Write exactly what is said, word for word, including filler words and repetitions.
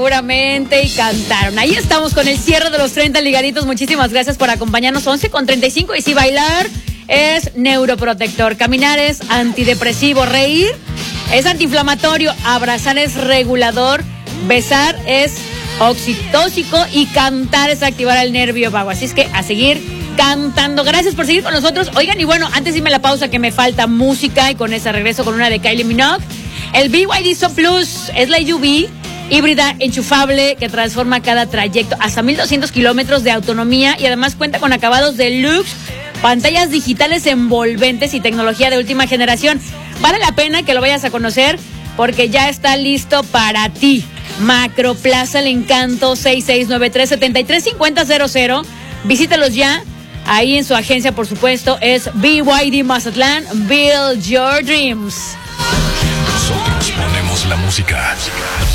Seguramente y cantaron. Ahí estamos con el cierre de los treinta ligaditos. Muchísimas gracias por acompañarnos. once con treinta y cinco. Y si bailar es neuroprotector, caminar es antidepresivo, reír es antiinflamatorio, abrazar es regulador, besar es oxitóxico y cantar es activar el nervio vago. Así es que a seguir cantando. Gracias por seguir con nosotros. Oigan, y bueno, antes dime la pausa que me falta música y con esa regreso con una de Kylie Minogue. El B Y D So Plus es la S U V híbrida enchufable que transforma cada trayecto hasta mil doscientos kilómetros de autonomía y además cuenta con acabados deluxe, pantallas digitales envolventes y tecnología de última generación. Vale la pena que lo vayas a conocer porque ya está listo para ti. Macroplaza El Encanto, seis seis nueve tres, siete tres cinco cero cero cero. Visítalos ya. Ahí en su agencia, por supuesto, es B Y D Mazatlán. Build Your Dreams. Nosotros ponemos la música.